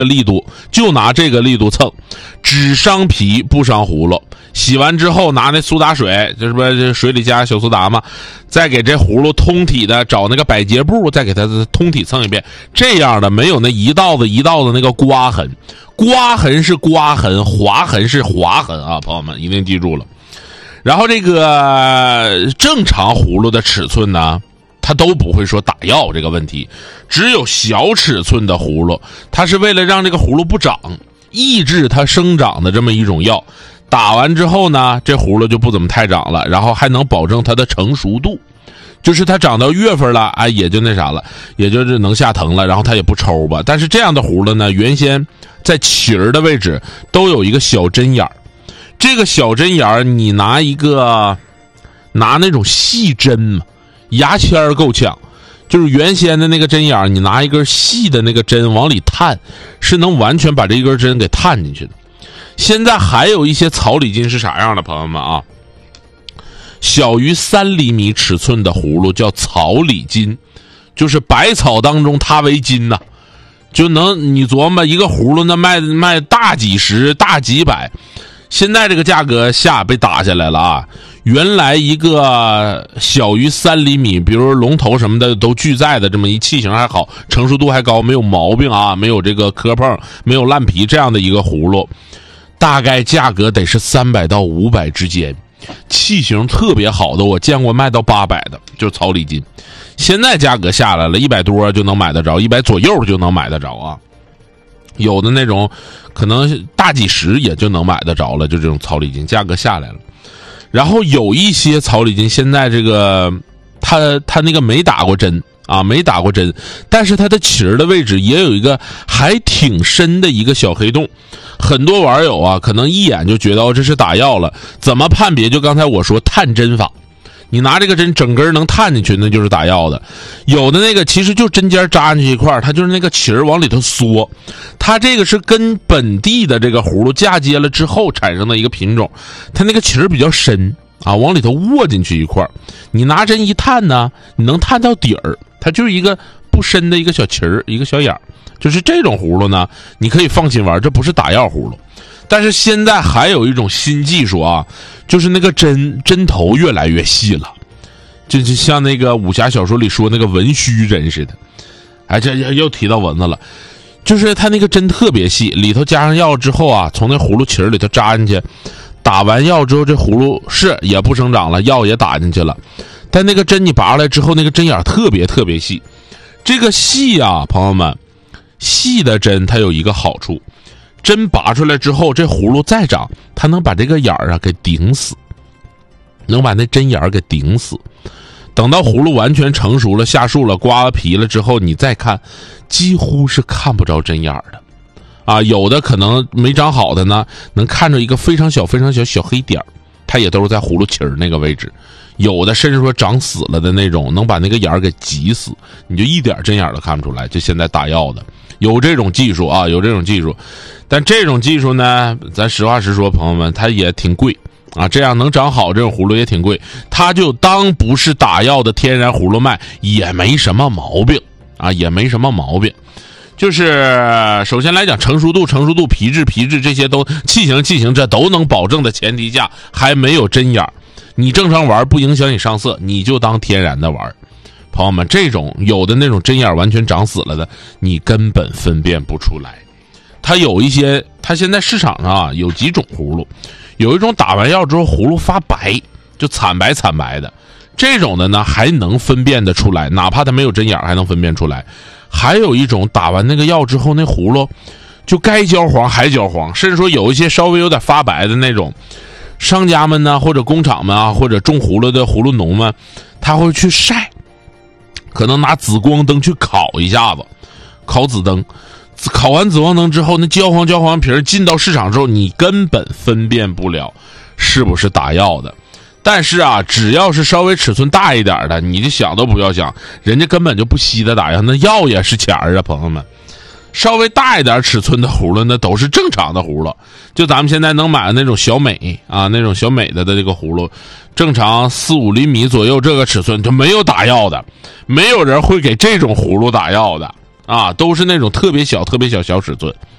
力度，就拿这个力度蹭，只伤皮不伤葫芦。洗完之后拿那苏打水，这是不是水里加小苏打嘛？再给这葫芦通体的找那个百洁布，再给它通体蹭一遍，这样的没有那一道子一道的那个刮痕。刮痕是刮痕，划痕是划痕啊，朋友们一定记住了。然后这个正常葫芦的尺寸呢，它都不会说打药这个问题，只有小尺寸的葫芦，它是为了让这个葫芦不长，抑制它生长的这么一种药。打完之后呢，这葫芦就不怎么太长了，然后还能保证它的成熟度，就是它长到月份了，哎，也就那啥了，也就是能下藤了，然后它也不抽吧。但是这样的葫芦呢，原先在旗儿的位置都有一个小针眼儿，这个小针眼儿你拿那种细针嘛，牙签儿够呛，就是原先的那个针眼儿，你拿一根细的那个针往里探，是能完全把这一根针给探进去的。现在还有一些草里筋是啥样的，朋友们啊？小于3厘米尺寸的葫芦叫草里筋，就是百草当中它为筋呐，就能你琢磨一个葫芦那卖大几十大几百，现在这个价格被打下来了啊！原来一个小于3厘米，比如龙头什么的都俱在的这么一器型还好，成熟度还高，没有毛病啊，没有这个磕碰，没有烂皮，这样的一个葫芦，大概价格得是300到500之间。器型特别好的我见过卖到800的，就是草里筋。现在价格下来了，100多就能买得着，100左右就能买得着啊。有的那种可能大几十也就能买得着了，就这种草里筋价格下来了。然后有一些草里筋现在这个它那个没打过针啊，没打过针，但是它的旗儿的位置也有一个还挺深的一个小黑洞。很多网友啊，可能一眼就觉得这是打药了。怎么判别？就刚才我说探针法，你拿这个针整根能探进去，那就是打药的。有的那个其实就针尖扎进去一块，它就是那个旗儿往里头缩。它这个是跟本地的这个葫芦嫁接了之后产生的一个品种，它那个旗儿比较深啊，往里头握进去一块，你拿针一探呢，你能探到底儿，它就是一个不深的一个小旗儿，一个小眼儿。就是这种葫芦呢，你可以放心玩，这不是打药葫芦。但是现在还有一种新技术啊，就是那个针头越来越细了，就像那个武侠小说里说那个文须针似的。哎，这又提到蚊子了，就是它那个针特别细，里头加上药之后啊，从那葫芦旗儿里头扎进去，打完药之后这葫芦是也不生长了，药也打进去了，但那个针你拔出来之后，那个针眼特别特别细。这个细啊，朋友们，细的针它有一个好处，针拔出来之后，这葫芦再长，它能把这个眼儿啊给顶死，能把那针眼儿给顶死。等到葫芦完全成熟了，下树了，刮了皮了之后，你再看，几乎是看不着针眼儿的。啊，有的可能没长好的呢，能看着一个非常小非常小小黑点儿，它也都是在葫芦旗儿那个位置。有的甚至说长死了的那种，能把那个眼儿给挤死，你就一点针眼儿都看不出来。就现在打药的有这种技术啊，有这种技术，但这种技术呢，咱实话实说，朋友们，它也挺贵啊。这样能长好这种葫芦也挺贵，它就当不是打药的天然葫芦卖，也没什么毛病啊，也没什么毛病。就是首先来讲，成熟度、皮质这些都器型这都能保证的前提下，还没有针眼儿。你正常玩不影响你上色，你就当天然的玩。朋友们，这种有的那种针眼完全长死了的，你根本分辨不出来。它有一些，它现在市场上啊有几种葫芦，有一种打完药之后葫芦发白，就惨白的，这种的呢还能分辨得出来，哪怕它没有针眼还能分辨出来。还有一种打完那个药之后，那葫芦就该焦黄还焦黄，甚至说有一些稍微有点发白的那种，商家们呢或者工厂们啊，或者种葫芦的葫芦农们，他会去晒，可能拿紫光灯去烤一下子，烤紫灯，烤完紫光灯之后，那焦黄皮儿进到市场之后，你根本分辨不了是不是打药的。但是啊，只要是稍微尺寸大一点的，你就想都不要想，人家根本就不稀得打药，那药也是钱儿啊，朋友们。稍微大一点尺寸的葫芦那都是正常的葫芦，就咱们现在能买的那种小美啊，那种小美的这个葫芦，正常4-5厘米左右这个尺寸就没有打药的，没有人会给这种葫芦打药的啊，都是那种特别小小尺寸。